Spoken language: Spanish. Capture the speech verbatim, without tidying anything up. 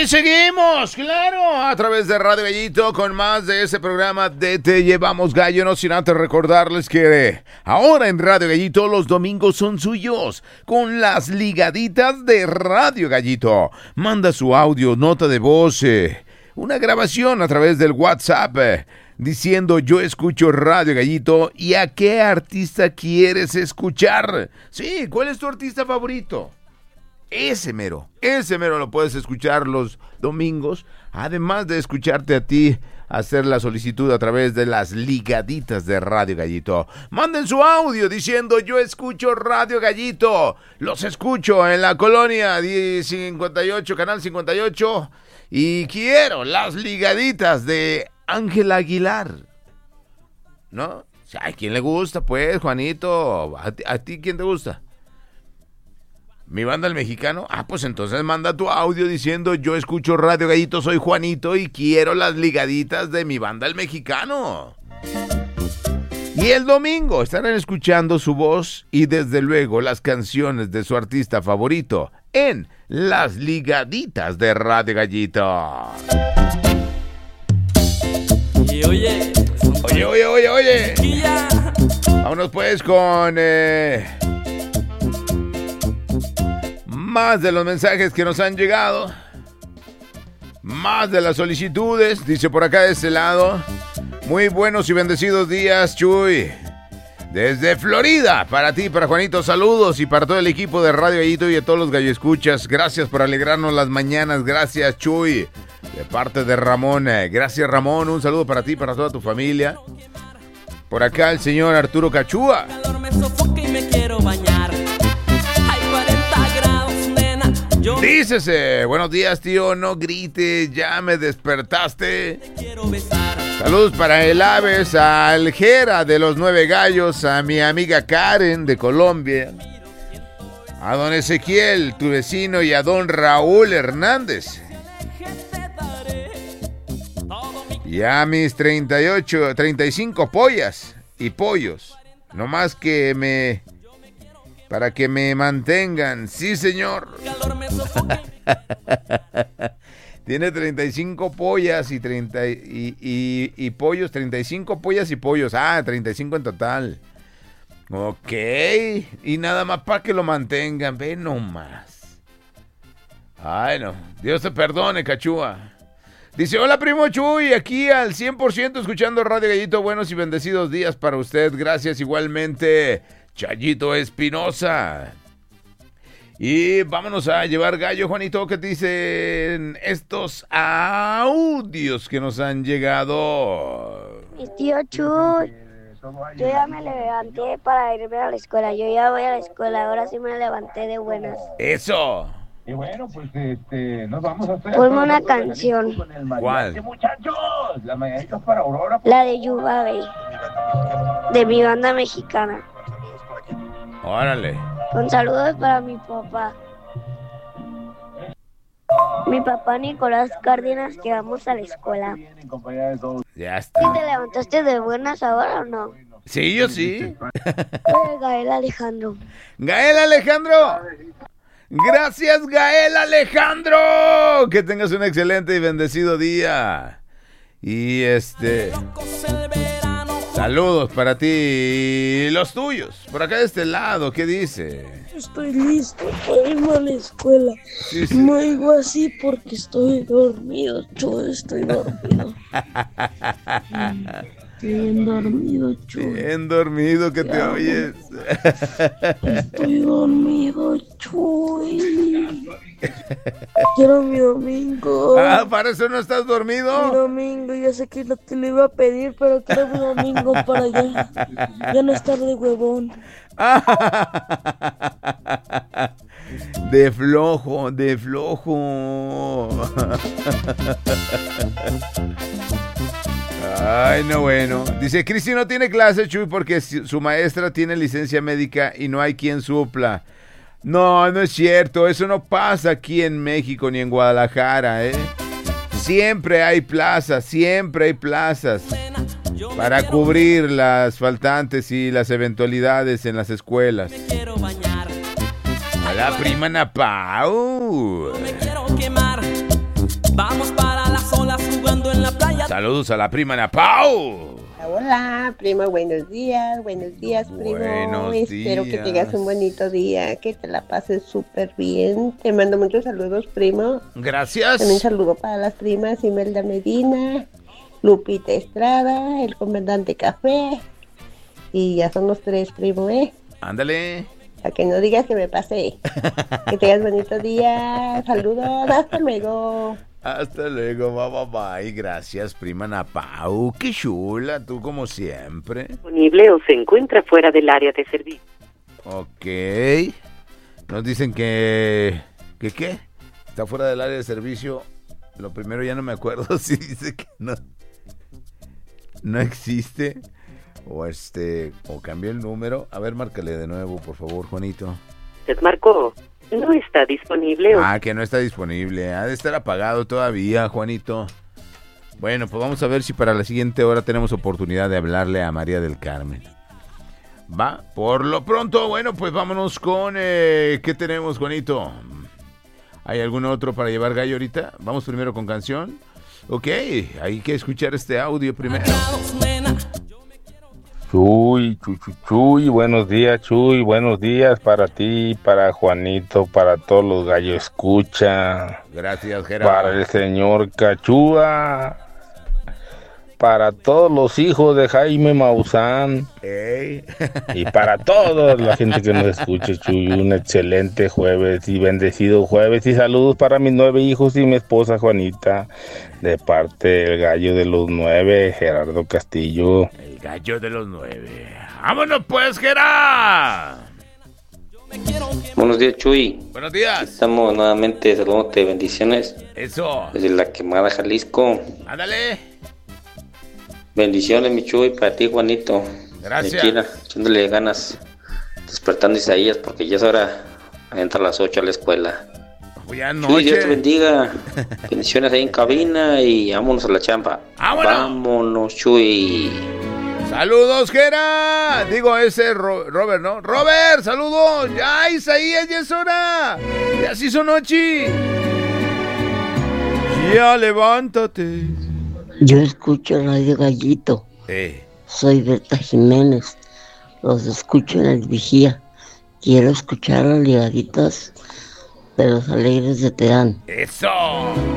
Aquí seguimos, claro, a través de Radio Gallito con más de ese programa de Te Llevamos Gallo. No sin antes recordarles que ahora en Radio Gallito los domingos son suyos con las ligaditas de Radio Gallito. Manda su audio, nota de voz, eh, una grabación a través del WhatsApp eh, diciendo yo escucho Radio Gallito y a qué artista quieres escuchar. Sí, ¿cuál es tu artista favorito? Ese mero, ese mero lo puedes escuchar los domingos, además de escucharte a ti hacer la solicitud a través de las ligaditas de Radio Gallito. Manden su audio diciendo yo escucho Radio Gallito, los escucho en la colonia cincuenta y ocho, canal cincuenta y ocho, y quiero las ligaditas de Ángel Aguilar, ¿no? ¿A quién le gusta pues, Juanito? ¿A ti, a ti quién te gusta? ¿Mi banda el mexicano? Ah, pues entonces manda tu audio diciendo yo escucho Radio Gallito, soy Juanito y quiero las ligaditas de mi banda el mexicano. Y el domingo estarán escuchando su voz y desde luego las canciones de su artista favorito en las ligaditas de Radio Gallito. Y oye, oye, oye, oye, oye. Vámonos pues con... Eh... más de los mensajes que nos han llegado, más de las solicitudes, dice por acá de este lado, muy buenos y bendecidos días, Chuy, desde Florida, para ti, para Juanito, saludos, y para todo el equipo de Radio Gallito y de todos los galloescuchas, gracias por alegrarnos las mañanas, gracias, Chuy, de parte de Ramón, gracias, Ramón, un saludo para ti, para toda tu familia, por acá el señor Arturo Cachúa. Dícese, buenos días tío, no grites, ya me despertaste. Saludos para el Aves, a Aljera de los Nueve Gallos, a mi amiga Karen de Colombia, a don Ezequiel, tu vecino, y a don Raúl Hernández. Y a mis treinta y ocho, treinta y cinco pollas y pollos, no más que me... para que me mantengan, sí señor. Tiene treinta y cinco pollas y treinta y, y, y pollos, treinta y cinco pollas y pollos, ah, treinta y cinco en total. Ok, y nada más para que lo mantengan, ve nomás. Ay no, Dios te perdone, Cachúa. Dice, hola primo Chuy, aquí al cien por ciento escuchando Radio Gallito, buenos y bendecidos días para usted, gracias igualmente. Chayito Espinosa. Y vámonos a llevar gallo, Juanito, ¿qué dicen estos audios que nos han llegado? Mi tío Chuy, yo ya me levanté para irme a la escuela, yo ya voy a la escuela, ahora sí me levanté de buenas. ¡Eso! Y bueno, pues este, nos vamos a hacer... Ponme una canción. ¿Cuál? Muchachos, la mañanita para Aurora. La de Yubabe, de mi banda mexicana. Órale. Con saludos para mi papá. Mi papá Nicolás Cárdenas, que vamos a la escuela. Ya está. ¿Sí te levantaste de buenas ahora o no? Sí, yo sí. Soy Gael Alejandro. Gael Alejandro. Gracias, Gael Alejandro. Que tengas un excelente y bendecido día. Y este... saludos para ti y los tuyos. Por acá de este lado, ¿qué dice? Estoy listo para irme a la escuela. Sí, sí. No digo así porque estoy dormido, yo estoy dormido. Estoy bien dormido, Chuy. Bien dormido que te oyes. Estoy dormido, Chuy. Quiero mi domingo. Ah, ¿para eso no estás dormido? Mi domingo, ya sé que no te lo iba a pedir, pero quiero mi domingo para ya, ya no estar de huevón. De flojo, de flojo. Ay, no, bueno. Dice, Cristi no tiene clase, Chuy, porque su maestra tiene licencia médica y no hay quien supla. No, no es cierto. Eso no pasa aquí en México ni en Guadalajara, ¿eh? Siempre hay plazas, siempre hay plazas para cubrir las faltantes y las eventualidades en las escuelas. Hola, prima Ana Pau. Vamos para las olas jugando en la playa. Saludos a la prima Ana Pau. Hola, primo, buenos días, buenos días, primo. Buenos Espero días. que tengas un bonito día, que te la pases súper bien. Te mando muchos saludos, primo. Gracias. También saludo para las primas Imelda Medina, Lupita Estrada, el comandante Café. Y ya son los tres, primo, ¿eh? Ándale. Para que no digas que me pasé. Que tengas bonito día. Saludos, hasta luego. Hasta luego, mamá. Bye. Gracias, prima Ana Pau. Qué chula, tú como siempre. Disponible o se encuentra fuera del área de servicio. Ok. Nos dicen que... ¿Que qué? Está fuera del área de servicio. Lo primero ya no me acuerdo si dice que no... No existe. O este... O cambió el número. A ver, márcale de nuevo, por favor, Juanito. Se marcó. No está disponible. O... Ah, que no está disponible. Ha de estar apagado todavía, Juanito. Bueno, pues vamos a ver si para la siguiente hora tenemos oportunidad de hablarle a María del Carmen. Va, por lo pronto, bueno, pues vámonos con... Eh, ¿qué tenemos, Juanito? ¿Hay algún otro para llevar gallo ahorita? Vamos primero con canción. Ok, hay que escuchar este audio primero. Chuy, chuy, chuy, chuy, buenos días, Chuy, buenos días para ti, para Juanito, para todos los gallos escucha. Gracias, Gerardo. Para el señor Cachúa, para todos los hijos de Jaime Maussan. Hey. Y para toda la gente que nos escuche, Chuy, un excelente jueves y bendecido jueves. Y saludos para mis nueve hijos y mi esposa Juanita, de parte del gallo de los nueve, Gerardo Castillo. El gallo de los nueve. ¡Vámonos pues, Gerardo! Buenos días, Chuy. Buenos días. Estamos nuevamente, saludándote, bendiciones. Eso. Desde la Quemada, Jalisco. Ándale. Bendiciones, mi Chuy, para ti, Juanito. Gracias. De China, echándole ganas, despertando Isaías, porque ya es hora, entra a las ocho a la escuela. Ya Chuy, Dios te bendiga. Bendiciones ahí en cabina y vámonos a la chamba. ¡Vámonos! Vámonos, Chuy. Saludos, Gera. Digo, ese Ro- Robert, ¿no? Robert, saludos. Ya, Isaías, ya es hora. Ya se hizo noche. Ya, levántate. Yo escucho Radio Gallito. Eh. Soy Berta Jiménez. Los escucho en el Vigía. Quiero escuchar a los ligaditos de los alegres de Terán. Eso.